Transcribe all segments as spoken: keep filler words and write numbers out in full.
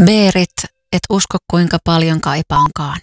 Berit, et usko kuinka paljon kaipaankaan.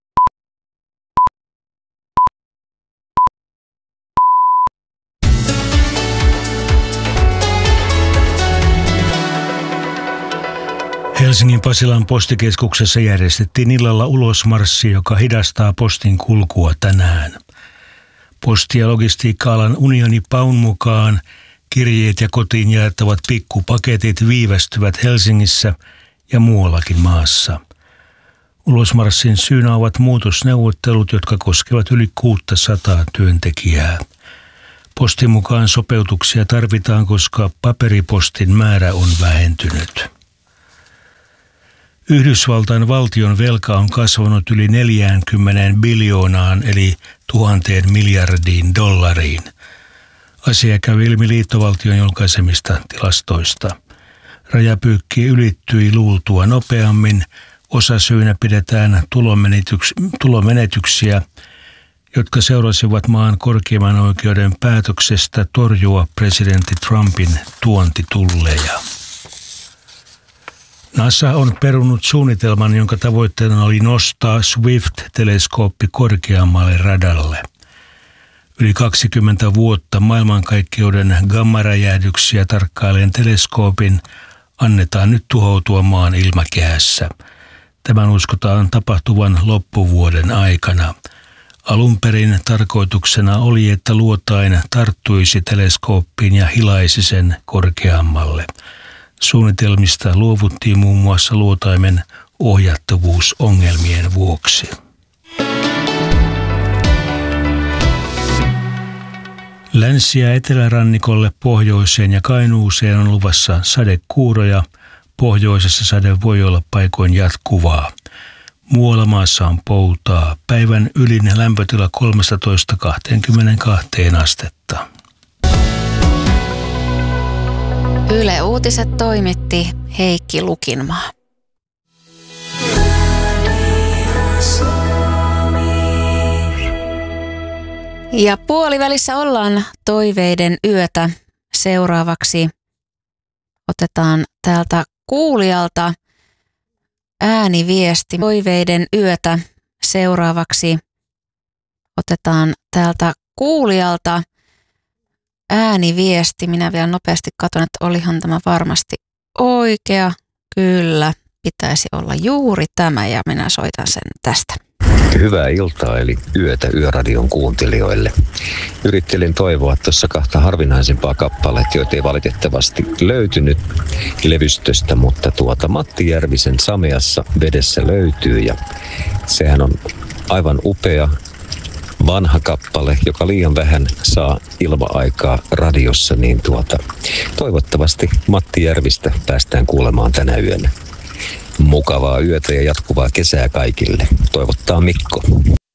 Helsingin Pasilan postikeskuksessa järjestettiin illalla ulosmarssi, joka hidastaa postin kulkua tänään. Posti- ja logistiikka-alan unioni Paun mukaan kirjeet ja kotiin jaettavat pikkupaketit viivästyvät Helsingissä ja muuallakin maassa. Ulosmarssin syynä ovat muutosneuvottelut, jotka koskevat yli kuusisataa työntekijää. Postin mukaan sopeutuksia tarvitaan, koska paperipostin määrä on vähentynyt. Yhdysvaltain valtion velka on kasvanut yli neljäänkymmeneen biljoonaan eli tuhanteen miljardiin dollariin. Asia käy ilmi liittovaltion julkaisemista tilastoista. Rajapyykki ylittyi luultua nopeammin. Osasyynä pidetään tulomenetyks- tulomenetyksiä, jotka seurasivat maan korkeimman oikeuden päätöksestä torjua presidentti Trumpin tuontitulleja. NASA on perunut suunnitelman, jonka tavoitteena oli nostaa Swift-teleskooppi korkeammalle radalle. Yli kaksikymmentä vuotta maailmankaikkeuden gammaräjähdyksiä tarkkaileen teleskoopin annetaan nyt tuhoutua maan ilmakehässä. Tämän uskotaan tapahtuvan loppuvuoden aikana. Alun perin tarkoituksena oli, että luotain tarttuisi teleskooppiin ja hilaisi sen korkeammalle. Suunnitelmista luovuttiin muun muassa luotaimen ohjattavuusongelmien vuoksi. Länsi- ja etelärannikolle, pohjoiseen ja Kainuuseen on luvassa sadekuuroja. Pohjoisessa sade voi olla paikoin jatkuvaa. Muualla maassa on poutaa. Päivän ylin lämpötila kolmetoista kaksikymmentäkaksi astetta. Yle Uutiset toimitti Heikki Lukinmaa. Ja puolivälissä ollaan toiveiden yötä. Seuraavaksi otetaan täältä kuulijalta ääniviesti. Toiveiden yötä. Seuraavaksi otetaan täältä kuulijalta ääniviesti. Minä vielä nopeasti katson, että olihan tämä varmasti oikea. Kyllä, pitäisi olla juuri tämä ja minä soitan sen tästä. Hyvää iltaa eli yötä Yöradion kuuntelijoille. Yrittelin toivoa tuossa kahta harvinaisempaa kappaletta, joita ei valitettavasti löytynyt levystöstä, mutta tuota Matti Järvisen Sameassa vedessä löytyy ja sehän on aivan upea vanha kappale, joka liian vähän saa ilma-aikaa radiossa, niin tuota, toivottavasti Matti Järvistä päästään kuulemaan tänä yönä. Mukavaa yötä ja jatkuvaa kesää kaikille. Toivottaa Mikko.